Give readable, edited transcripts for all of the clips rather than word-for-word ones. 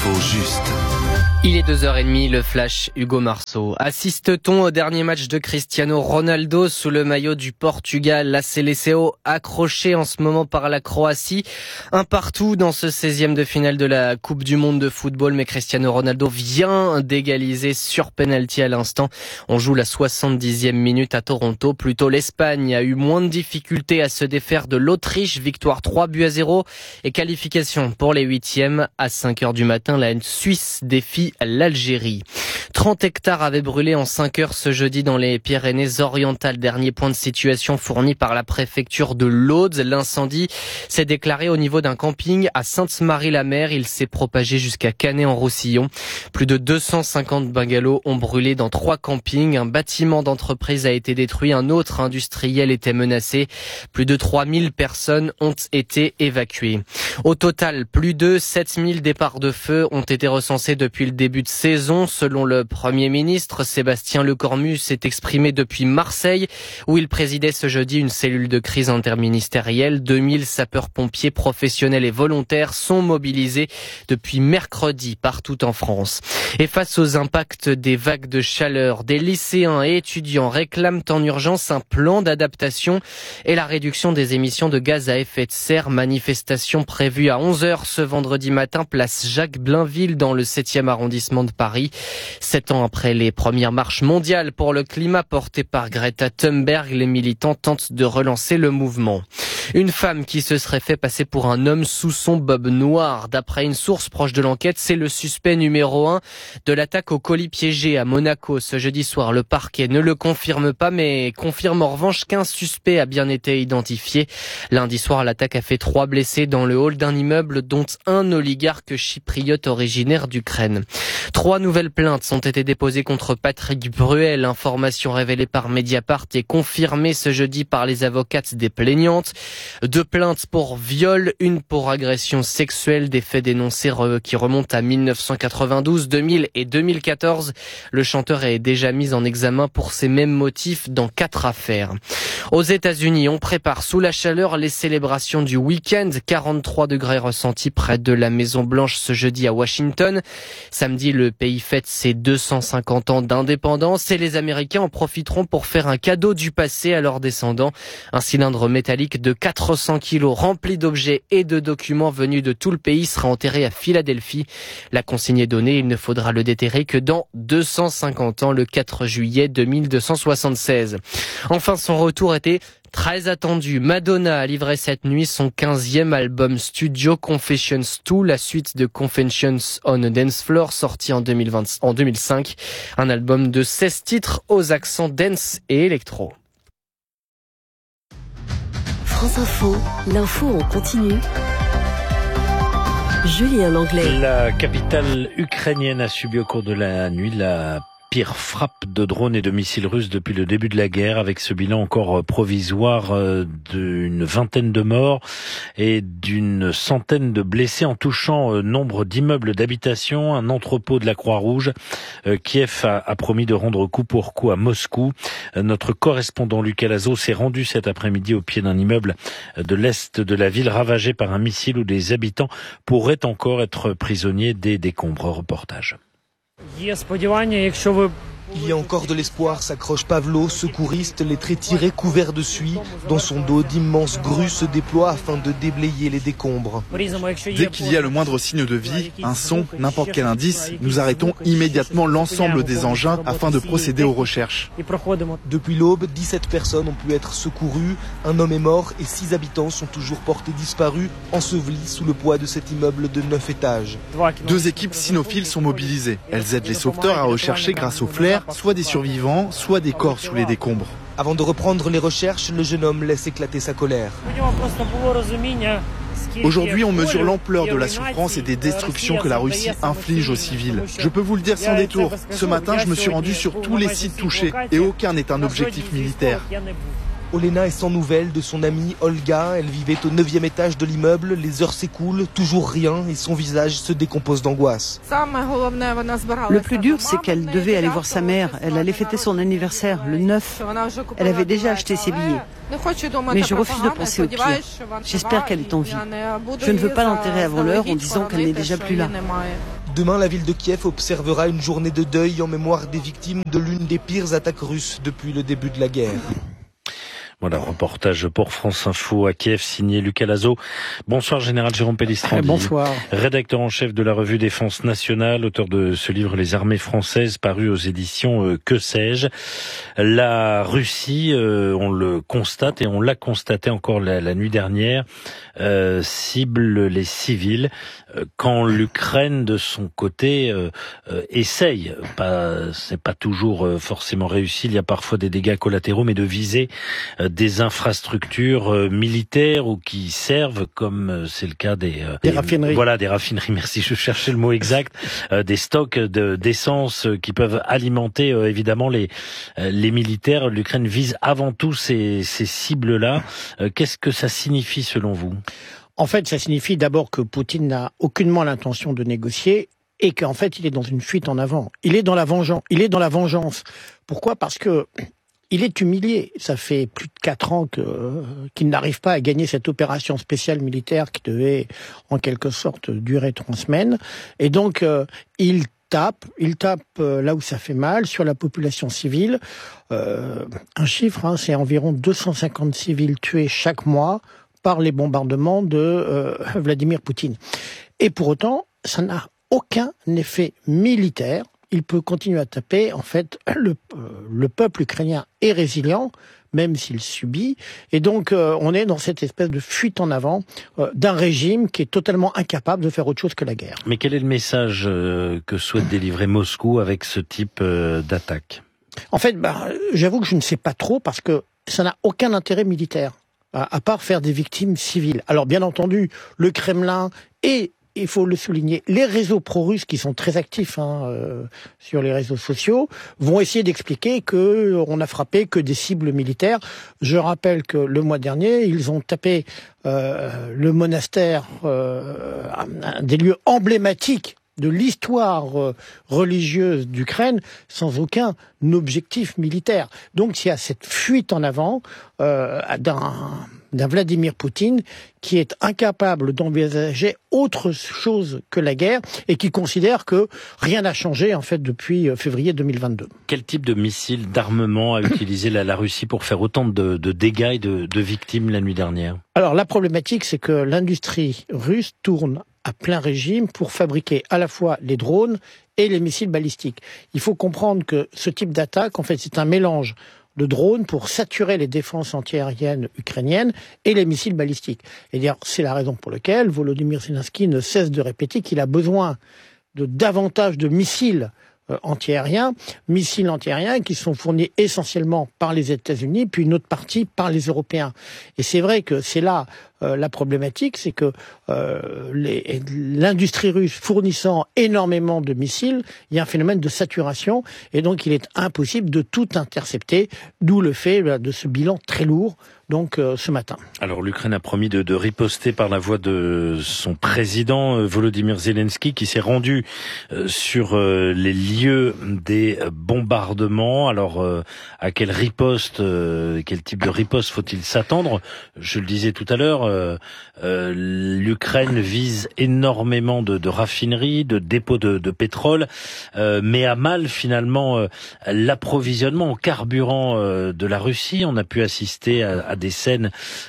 L'info juste. Il est 2h30, le flash Hugo Marceau. Assiste-t-on au dernier match de Cristiano Ronaldo sous le maillot du Portugal? La Seleção accrochée en ce moment par la Croatie. Un partout dans ce 16e de finale de la Coupe du Monde de football, mais Cristiano Ronaldo vient d'égaliser sur penalty à l'instant. On joue la 70e minute à Toronto. Plutôt l'Espagne a eu moins de difficultés à se défaire de l'Autriche. Victoire 3-0 et qualification pour les 8e. À 5h du matin, la Suisse défie l'Algérie. 30 hectares avaient brûlé en 5 heures ce jeudi dans les Pyrénées-Orientales. Dernier point de situation fourni par la préfecture de l'Aude. L'incendie s'est déclaré au niveau d'un camping à Sainte-Marie-la-Mer. Il s'est propagé jusqu'à Canet-en-Roussillon. Plus de 250 bungalows ont brûlé dans 3 campings. Un bâtiment d'entreprise a été détruit. Un autre industriel était menacé. Plus de 3000 personnes ont été évacuées. Au total, plus de 7000 départs de feu ont été recensés depuis le début de saison. Selon le Premier ministre, Sébastien Lecornu s'est exprimé depuis Marseille, où il présidait ce jeudi une cellule de crise interministérielle. 2000 sapeurs-pompiers professionnels et volontaires sont mobilisés depuis mercredi partout en France. Et face aux impacts des vagues de chaleur, des lycéens et étudiants réclament en urgence un plan d'adaptation et la réduction des émissions de gaz à effet de serre. Manifestation prévue à 11h ce vendredi matin, place Jacques Blainville dans le 7e arrondissement de Paris. 7 ans après les premières marches mondiales pour le climat portées par Greta Thunberg, les militants tentent de relancer le mouvement. Une femme qui se serait fait passer pour un homme sous son bob noir. D'après une source proche de l'enquête, c'est le suspect numéro 1 de l'attaque au colis piégé à Monaco ce jeudi soir. Le parquet ne le confirme pas, mais confirme en revanche qu'un suspect a bien été identifié. Lundi soir, l'attaque a fait 3 blessés dans le hall d'un immeuble, dont un oligarque chypriote originaire d'Ukraine. 3 nouvelles plaintes ont été déposées contre Patrick Bruel. Information révélée par Mediapart et confirmée ce jeudi par les avocates des plaignantes. 2 plaintes pour viol, une pour agression sexuelle, des faits dénoncés qui remontent à 1992, 2000 et 2014. Le chanteur est déjà mis en examen pour ces mêmes motifs dans 4 affaires. Aux États-Unis, on prépare sous la chaleur les célébrations du week-end. 43 degrés ressentis près de la Maison-Blanche ce jeudi à Washington. Samedi, le pays fête ses 250 ans d'indépendance et les Américains en profiteront pour faire un cadeau du passé à leurs descendants. Un cylindre métallique de 400 kilos rempli d'objets et de documents venus de tout le pays sera enterré à Philadelphie. La consigne est donnée, il ne faudra le déterrer que dans 250 ans, le 4 juillet 2276. Enfin, son retour était très attendu. Madonna a livré cette nuit son 15e album studio Confessions 2, la suite de Confessions on a Dance Floor, sorti en 2005. Un album de 16 titres aux accents dance et électro. France Info, l'info en continu. Julien Langlais. La capitale ukrainienne a subi au cours de la nuit la pire frappe de drones et de missiles russes depuis le début de la guerre, avec ce bilan encore provisoire d'une vingtaine de morts et d'une centaine de blessés, en touchant nombre d'immeubles d'habitation, un entrepôt de la Croix-Rouge. Kiev a promis de rendre coup pour coup à Moscou. Notre correspondant Lucas Lazo s'est rendu cet après-midi au pied d'un immeuble de l'est de la ville ravagé par un missile où des habitants pourraient encore être prisonniers des décombres. Reportage. Il y a encore de l'espoir, s'accroche Pavlo, secouriste, les traits tirés couverts de suie. Dans son dos, d'immenses grues se déploient afin de déblayer les décombres. Dès qu'il y a le moindre signe de vie, un son, n'importe quel indice, nous arrêtons immédiatement l'ensemble des engins afin de procéder aux recherches. Depuis l'aube, 17 personnes ont pu être secourues. Un homme est mort et 6 habitants sont toujours portés disparus, ensevelis sous le poids de cet immeuble de 9 étages. 2 équipes cynophiles sont mobilisées. Elles aident les sauveteurs à rechercher grâce aux flares soit des survivants, soit des corps sous les décombres. Avant de reprendre les recherches, le jeune homme laisse éclater sa colère. Aujourd'hui, on mesure l'ampleur de la souffrance et des destructions que la Russie inflige aux civils. Je peux vous le dire sans détour, ce matin, je me suis rendu sur tous les sites touchés et aucun n'est un objectif militaire. Olena est sans nouvelles de son amie Olga. Elle vivait au 9e étage de l'immeuble. Les heures s'écoulent, toujours rien, et son visage se décompose d'angoisse. Le plus dur, c'est qu'elle devait aller voir sa mère. Elle allait fêter son anniversaire, le 9. Elle avait déjà acheté ses billets. Mais je refuse de penser au pire. J'espère qu'elle est en vie. Je ne veux pas l'enterrer avant l'heure en disant qu'elle n'est déjà plus là. Demain, la ville de Kiev observera une journée de deuil en mémoire des victimes de l'une des pires attaques russes depuis le début de la guerre. Voilà, reportage pour France Info à Kiev, signé Lucas Lazo. Bonsoir, Général Jérôme Pellistrandi. Bonsoir. Rédacteur en chef de la revue Défense Nationale, auteur de ce livre Les armées françaises, paru aux éditions Que sais-je. La Russie, on le constate et on l'a constaté encore la nuit dernière, cible les civils quand l'Ukraine de son côté essaye, c'est pas toujours forcément réussi, il y a parfois des dégâts collatéraux, mais de viser des infrastructures militaires ou qui servent, comme c'est le cas des raffineries. Voilà, des raffineries, merci, je cherchais le mot exact, des stocks d'essence qui peuvent alimenter évidemment les militaires. L'Ukraine vise avant tout ces cibles-là. Qu'est-ce que ça signifie selon vous ? En fait, ça signifie d'abord que Poutine n'a aucunement l'intention de négocier et qu'en fait, il est dans une fuite en avant. Il est dans la vengeance. Pourquoi ? Parce que il est humilié. Ça fait plus de 4 ans qu'il n'arrive pas à gagner cette opération spéciale militaire qui devait, en quelque sorte, durer 3 semaines. Et donc, il tape là où ça fait mal, sur la population civile. Un chiffre, c'est environ 250 civils tués chaque mois par les bombardements de Vladimir Poutine. Et pour autant, ça n'a aucun effet militaire. Il peut continuer à taper. En fait, le peuple ukrainien est résilient, même s'il subit. Et donc, on est dans cette espèce de fuite en avant d'un régime qui est totalement incapable de faire autre chose que la guerre. Mais quel est le message que souhaite délivrer Moscou avec ce type d'attaque ? En fait, j'avoue que je ne sais pas trop, parce que ça n'a aucun intérêt militaire, à part faire des victimes civiles. Alors, bien entendu, le Kremlin et, il faut le souligner, les réseaux pro-russes qui sont très actifs sur les réseaux sociaux vont essayer d'expliquer que on a frappé que des cibles militaires. Je rappelle que le mois dernier, ils ont tapé le monastère, un des lieux emblématiques de l'histoire religieuse d'Ukraine, sans aucun objectif militaire. Donc il y a cette fuite en avant d'un Vladimir Poutine qui est incapable d'envisager autre chose que la guerre et qui considère que rien n'a changé en fait depuis février 2022. Quel type de missile, d'armement a utilisé la Russie pour faire autant de dégâts et de victimes la nuit dernière ? Alors la problématique, c'est que l'industrie russe tourne à plein régime pour fabriquer à la fois les drones et les missiles balistiques. Il faut comprendre que ce type d'attaque, en fait, c'est un mélange de drones pour saturer les défenses antiaériennes ukrainiennes et les missiles balistiques. Et d'ailleurs, c'est la raison pour laquelle Volodymyr Zelensky ne cesse de répéter qu'il a besoin de davantage de missiles antiaériens qui sont fournis essentiellement par les États-Unis, puis une autre partie par les Européens. Et c'est vrai que c'est là la problématique, c'est que l'industrie russe fournissant énormément de missiles, il y a un phénomène de saturation, et donc il est impossible de tout intercepter, d'où le fait de ce bilan très lourd, donc ce matin. Alors l'Ukraine a promis de riposter par la voix de son président Volodymyr Zelensky, qui s'est rendu sur les lieux des bombardements. Alors à quelle riposte, quel type de riposte faut-il s'attendre ? Je le disais tout à l'heure, l'Ukraine vise énormément de raffineries, de dépôts de pétrole, mais a mal finalement l'approvisionnement en carburant de la Russie. On a pu assister à des scènes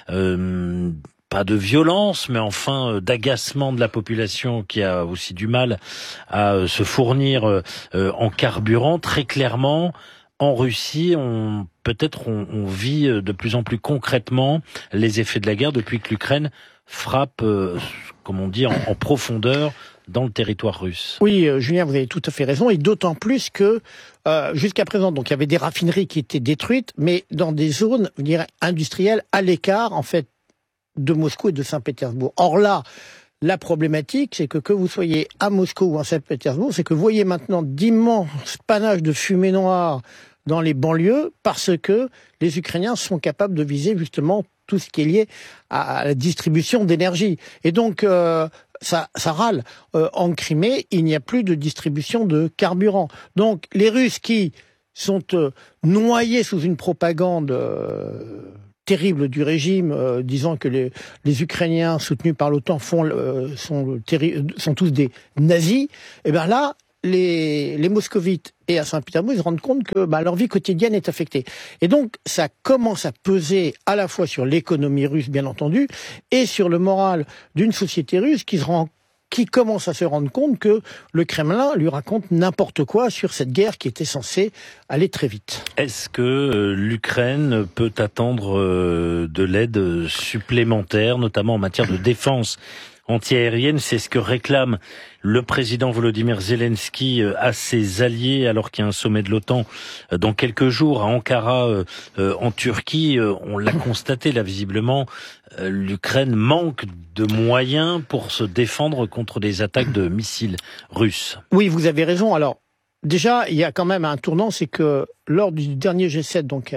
pas de violence, mais enfin d'agacement de la population qui a aussi du mal à se fournir en carburant. Très clairement, en Russie, on vit de plus en plus concrètement les effets de la guerre depuis que l'Ukraine frappe, comme on dit, en profondeur dans le territoire russe. Oui, Julien, vous avez tout à fait raison, et d'autant plus que jusqu'à présent, donc il y avait des raffineries qui étaient détruites, mais dans des zones, je dirais, industrielles à l'écart, en fait, de Moscou et de Saint-Pétersbourg. Or là, la problématique, c'est que vous soyez à Moscou ou à Saint-Pétersbourg, c'est que vous voyez maintenant d'immenses panaches de fumée noire dans les banlieues, parce que les Ukrainiens sont capables de viser justement tout ce qui est lié à la distribution d'énergie. Et donc, ça râle. En Crimée, il n'y a plus de distribution de carburant. Donc, les Russes qui sont noyés sous une propagande terrible du régime, disant que les Ukrainiens soutenus par l'OTAN sont tous des nazis, et bien là, les moscovites et à Saint-Pétersbourg, ils se rendent compte que leur vie quotidienne est affectée. Et donc, ça commence à peser à la fois sur l'économie russe, bien entendu, et sur le moral d'une société russe qui commence à se rendre compte que le Kremlin lui raconte n'importe quoi sur cette guerre qui était censée aller très vite. Est-ce que l'Ukraine peut attendre de l'aide supplémentaire, notamment en matière de défense antiaérienne? C'est ce que réclame le président Volodymyr Zelensky à ses alliés, alors qu'il y a un sommet de l'OTAN dans quelques jours à Ankara, en Turquie. On l'a constaté là, visiblement, l'Ukraine manque de moyens pour se défendre contre des attaques de missiles russes. Oui, vous avez raison. Alors, déjà, il y a quand même un tournant, c'est que lors du dernier G7, donc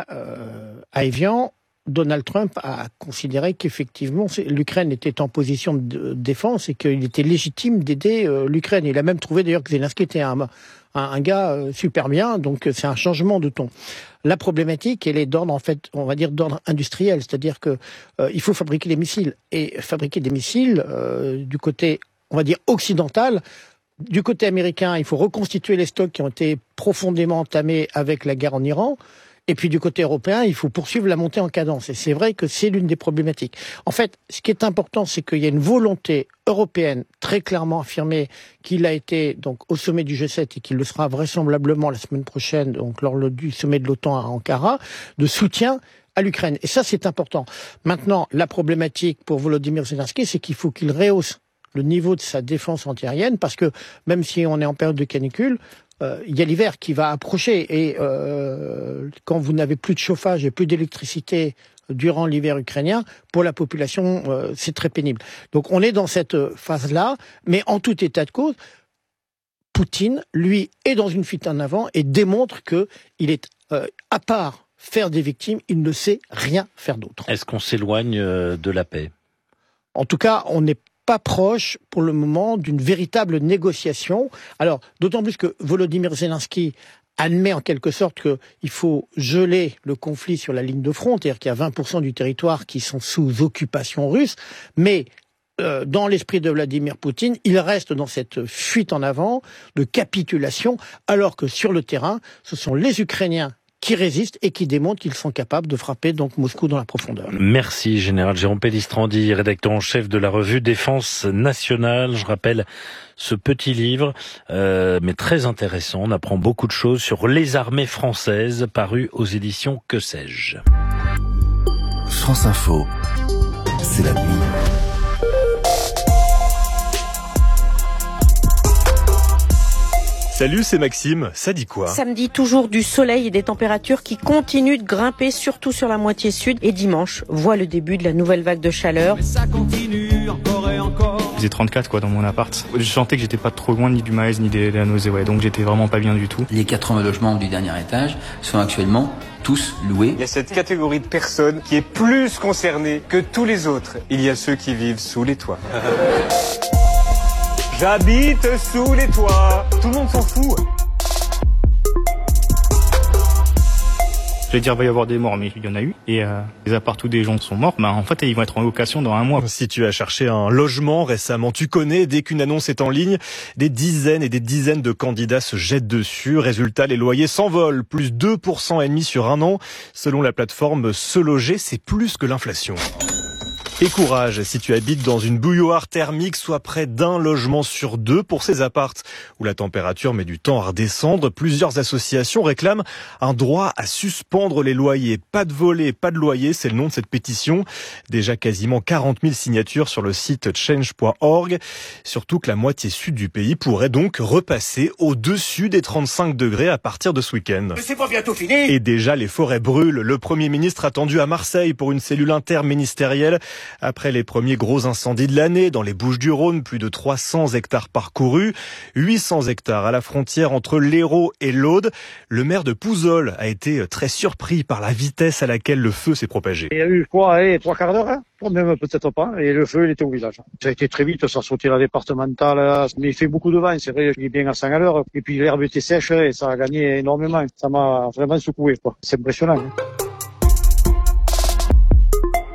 à Évian, Donald Trump a considéré qu'effectivement l'Ukraine était en position de défense et qu'il était légitime d'aider l'Ukraine. Il a même trouvé d'ailleurs que Zelensky était un gars super bien, donc c'est un changement de ton. La problématique, elle est d'ordre, en fait, on va dire d'ordre industriel, c'est-à-dire que il faut fabriquer des missiles. Et fabriquer des missiles du côté, on va dire, occidental. Du côté américain, il faut reconstituer les stocks qui ont été profondément entamés avec la guerre en Iran. Et puis du côté européen, il faut poursuivre la montée en cadence. Et c'est vrai que c'est l'une des problématiques. En fait, ce qui est important, c'est qu'il y a une volonté européenne très clairement affirmée qu'il a été donc au sommet du G7 et qu'il le sera vraisemblablement la semaine prochaine, donc lors du sommet de l'OTAN à Ankara, de soutien à l'Ukraine. Et ça, c'est important. Maintenant, la problématique pour Volodymyr Zelensky, c'est qu'il faut qu'il rehausse le niveau de sa défense antiaérienne, parce que même si on est en période de canicule, il y a l'hiver qui va approcher et quand vous n'avez plus de chauffage et plus d'électricité durant l'hiver ukrainien, pour la population, c'est très pénible. Donc on est dans cette phase-là, mais en tout état de cause, Poutine, lui, est dans une fuite en avant et démontre qu'il est, à part faire des victimes, il ne sait rien faire d'autre. Est-ce qu'on s'éloigne de la paix ? En tout cas, on n'est pas proche, pour le moment, d'une véritable négociation. Alors, d'autant plus que Volodymyr Zelensky admet en quelque sorte qu'il faut geler le conflit sur la ligne de front, c'est-à-dire qu'il y a 20% du territoire qui sont sous occupation russe, mais dans l'esprit de Vladimir Poutine, il reste dans cette fuite en avant de capitulation, alors que sur le terrain, ce sont les Ukrainiens qui résistent et qui démontrent qu'ils sont capables de frapper donc Moscou dans la profondeur. Merci Général Jérôme Pellistrandi, rédacteur en chef de la revue Défense Nationale. Je rappelle ce petit livre, mais très intéressant. On apprend beaucoup de choses sur les armées françaises, paru aux éditions Que sais-je. France Info, c'est la nuit. Salut, c'est Maxime. Ça dit quoi ? Samedi, toujours du soleil et des températures qui continuent de grimper, surtout sur la moitié sud. Et dimanche, voit le début de la nouvelle vague de chaleur. Mais ça continue encore et encore. Il faisait 34 dans mon appart. Je sentais que j'étais pas trop loin ni du malaise ni de la nausée, donc j'étais vraiment pas bien du tout. Les 80 logements du dernier étage sont actuellement tous loués. Il y a cette catégorie de personnes qui est plus concernée que tous les autres. Il y a ceux qui vivent sous les toits. J'habite sous les toits. Tout le monde s'en fout. Je vais dire, il va y avoir des morts, mais il y en a eu. Et les apparts où des gens sont morts, en fait, ils vont être en location dans 1 mois. Si tu as cherché un logement récemment, tu connais, dès qu'une annonce est en ligne, des dizaines et des dizaines de candidats se jettent dessus. Résultat, les loyers s'envolent, plus 2,5% sur 1 an. Selon la plateforme Se Loger, c'est plus que l'inflation. Et courage, si tu habites dans une bouilloire thermique, soit près d'un logement sur 2 pour ces appartes où la température met du temps à redescendre. Plusieurs associations réclament un droit à suspendre les loyers. Pas de volet, pas de loyer, c'est le nom de cette pétition. Déjà quasiment 40 000 signatures sur le site change.org. Surtout que la moitié sud du pays pourrait donc repasser au-dessus des 35 degrés à partir de ce week-end. C'est pas bientôt fini. Et déjà, les forêts brûlent. Le Premier ministre attendu à Marseille pour une cellule interministérielle. Après les premiers gros incendies de l'année, dans les Bouches-du-Rhône, plus de 300 hectares parcourus, 800 hectares à la frontière entre l'Hérault et l'Aude. Le maire de Pouzol a été très surpris par la vitesse à laquelle le feu s'est propagé. Il y a eu quoi, 3 quarts d'heure, même peut-être pas, et le feu il était au village. Ça a été très vite, ça a sauté la départementale, mais il fait beaucoup de vent, c'est vrai, il est bien à 100 à l'heure, et puis l'herbe était sèche et ça a gagné énormément. Ça m'a vraiment secoué, quoi. C'est impressionnant.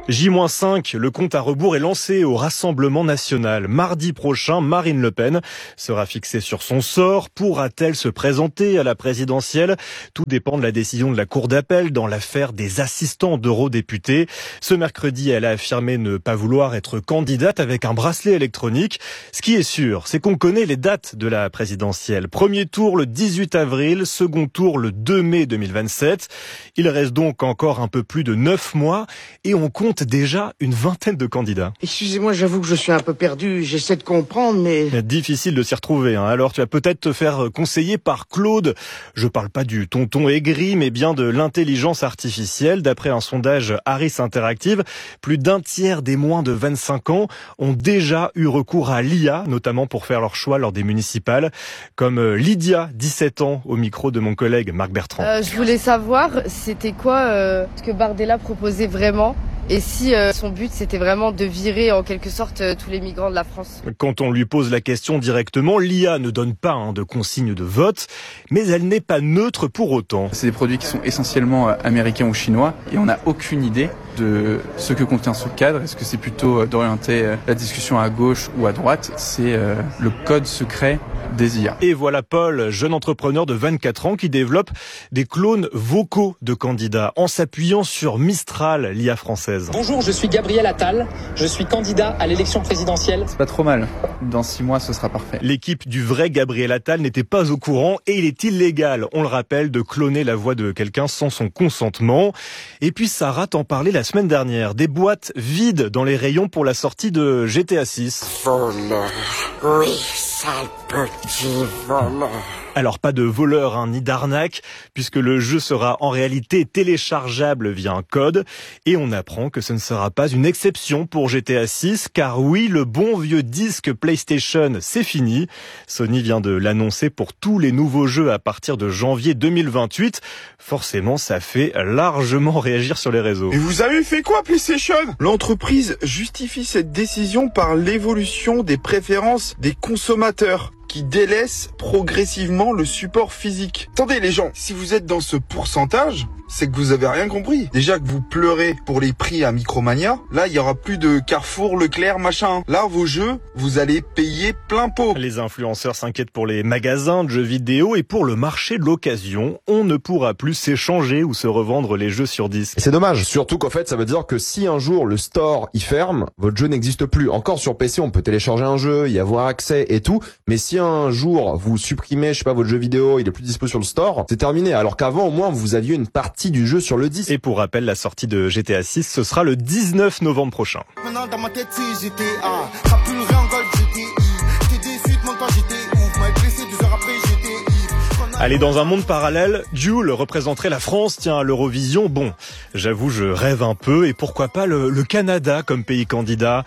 J-5, le compte à rebours est lancé au Rassemblement national. Mardi prochain, Marine Le Pen sera fixée sur son sort. Pourra-t-elle se présenter à la présidentielle? Tout dépend de la décision de la Cour d'appel dans l'affaire des assistants d'eurodéputés. Ce mercredi, elle a affirmé ne pas vouloir être candidate avec un bracelet électronique. Ce qui est sûr, c'est qu'on connaît les dates de la présidentielle. Premier tour le 18 avril, second tour le 2 mai 2027. Il reste donc encore un peu plus de 9 mois et on compte déjà une vingtaine de candidats. Excusez-moi, j'avoue que je suis un peu perdu, j'essaie de comprendre, mais... Difficile de s'y retrouver, hein. Alors tu vas peut-être te faire conseiller par Claude. Je parle pas du tonton aigri, mais bien de l'intelligence artificielle. D'après un sondage Harris Interactive, plus d'un tiers des moins de 25 ans ont déjà eu recours à l'IA, notamment pour faire leur choix lors des municipales, comme Lydia, 17 ans, au micro de mon collègue Marc Bertrand. Je voulais savoir, c'était quoi ce que Bardella proposait vraiment ? Et si son but, c'était vraiment de virer en quelque sorte tous les migrants de la France. Quand on lui pose la question directement, l'IA ne donne pas de consigne de vote, mais elle n'est pas neutre pour autant. C'est des produits qui sont essentiellement américains ou chinois, et on n'a aucune idée de ce que contient ce cadre. Est-ce que c'est plutôt d'orienter la discussion à gauche ou à droite? C'est le code secret des IA. Et voilà Paul, jeune entrepreneur de 24 ans qui développe des clones vocaux de candidats en s'appuyant sur Mistral, l'IA française. Bonjour, je suis Gabriel Attal, je suis candidat à l'élection présidentielle. C'est pas trop mal, dans 6 mois ce sera parfait. L'équipe du vrai Gabriel Attal n'était pas au courant et il est illégal, on le rappelle, de cloner la voix de quelqu'un sans son consentement. Et puis Sarah t'en parlait la semaine dernière, des boîtes vides dans les rayons pour la sortie de GTA 6. Voleur, oui, sale petit voleur. Alors pas de voleur ni d'arnaque, puisque le jeu sera en réalité téléchargeable via un code. Et on apprend que ce ne sera pas une exception pour GTA 6, car oui, le bon vieux disque PlayStation, c'est fini. Sony vient de l'annoncer pour tous les nouveaux jeux à partir de janvier 2028. Forcément, ça fait largement réagir sur les réseaux. Et vous avez fait quoi, PlayStation? L'entreprise justifie cette décision par l'évolution des préférences des consommateurs, qui délaisse progressivement le support physique. Attendez les gens, si vous êtes dans ce pourcentage, c'est que vous avez rien compris. Déjà que vous pleurez pour les prix à Micromania, là il y aura plus de Carrefour, Leclerc, machin. Là vos jeux, vous allez payer plein pot. Les influenceurs s'inquiètent pour les magasins de jeux vidéo et pour le marché de l'occasion. On ne pourra plus s'échanger ou se revendre les jeux sur disque. C'est dommage, surtout qu'en fait ça veut dire que si un jour le store y ferme, votre jeu n'existe plus. Encore sur PC on peut télécharger un jeu, y avoir accès et tout, mais si un jour vous supprimez, je sais pas, votre jeu vidéo, il est plus dispo sur le store, c'est terminé. Alors qu'avant au moins vous aviez une partie du jeu sur le disque. Et pour rappel, la sortie de GTA 6, ce sera le 19 novembre prochain. Maintenant dans ma tête c'est GTA, ça pue le rien en gold GTI. J'étais déçu de mon temps j'étais ouf, m'avais blessé 2 heures après j'étais ivre. Allez, dans un monde parallèle, Jul représenterait la France, tiens, à l'Eurovision. Bon, j'avoue, je rêve un peu. Et pourquoi pas le Canada comme pays candidat?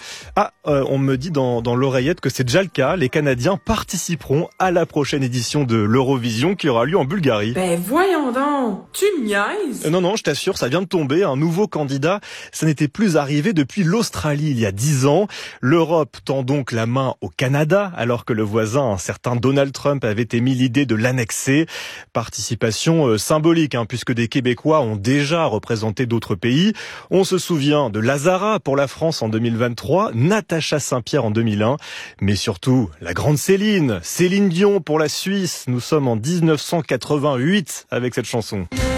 On me dit dans l'oreillette que c'est déjà le cas. Les Canadiens participeront à la prochaine édition de l'Eurovision qui aura lieu en Bulgarie. Ben voyons donc, tu me niaises? Non, je t'assure, ça vient de tomber. Un nouveau candidat, ça n'était plus arrivé depuis l'Australie il y a 10 ans. L'Europe tend donc la main au Canada, alors que le voisin, un certain Donald Trump, avait émis l'idée de l'annexer. Participation symbolique, puisque des Québécois ont déjà représenté d'autres pays. On se souvient de Lazara pour la France en 2023, Natacha Saint-Pierre en 2001, mais surtout la grande Céline Dion pour la Suisse. Nous sommes en 1988 avec cette chanson.